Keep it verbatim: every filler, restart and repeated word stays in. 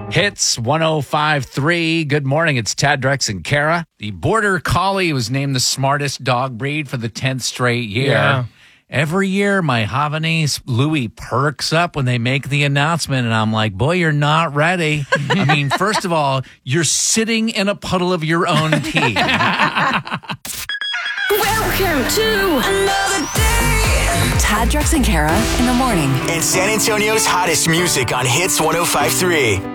Hits one oh five point three. Good morning. It's Tad, Drex, and Kara. The Border Collie was named the smartest dog breed for the tenth straight year. Yeah. Every year, my Havanese Louis perks up when they make the announcement, and I'm like, boy, you're not ready. I mean, first of all, you're sitting in a puddle of your own pee. Welcome to another day. Tad, Drex, and Kara in the morning. And San Antonio's hottest music on Hits one oh five point three.